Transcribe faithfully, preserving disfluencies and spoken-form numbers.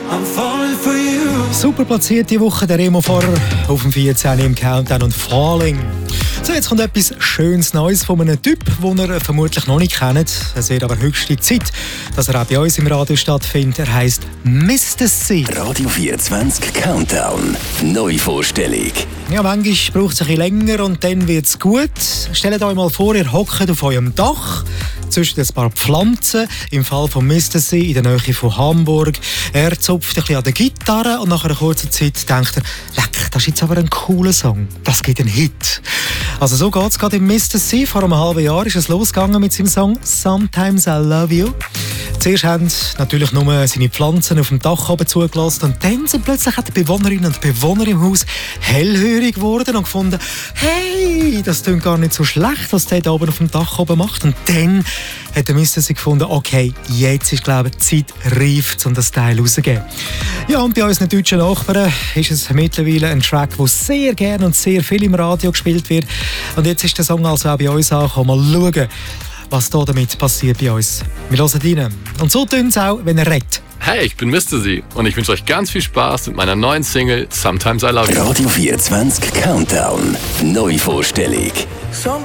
Super platziert die Woche der Remo Vorrer auf dem vierzehn im Countdown und Falling. So, jetzt kommt etwas Schönes Neues von einem Typ, den ihr vermutlich noch nicht kennt. Es wird aber höchste Zeit, dass er auch bei uns im Radio stattfindet. Er heisst Mister C. Radio vierundzwanzig Countdown. Neuvorstellung. Ja, manchmal braucht es ein bisschen länger und dann wird es gut. Stellt euch mal vor, ihr hockt auf eurem Dach zwischen ein paar Pflanzen, im Fall von Mister C in der Nähe von Hamburg. Er zupft ein bisschen an der Gitarre und nach einer kurzen Zeit denkt er, leck, das ist jetzt aber ein cooler Song, das gibt einen Hit. Also so geht es gerade im Mister C. Vor einem halben Jahr ist es losgegangen mit seinem Song «Sometimes I Love You». Zuerst haben natürlich nur seine Pflanzen auf dem Dach oben zugelassen und dann sind plötzlich auch die Bewohnerinnen und Bewohner im Haus hellhörig geworden und gefunden, hey, das klingt gar nicht so schlecht, was der da oben auf dem Dach oben macht. Und dann hat der Mister C gefunden, okay, jetzt ist, glaube ich, die Zeit reif, um das Teil rauszugeben. Ja, und bei unseren deutschen Nachbarn ist es mittlerweile ein Track, der sehr gerne und sehr viel im Radio gespielt wird. Und jetzt ist der Song also auch bei uns angekommen. Mal schauen, was da damit passiert bei uns. Wir hören rein. Und so tönt es auch, wenn er redet. Hey, ich bin Mister C und ich wünsche euch ganz viel Spaß mit meiner neuen Single «Sometimes I Love You». Radio vierundzwanzig Countdown. Neuvorstellung.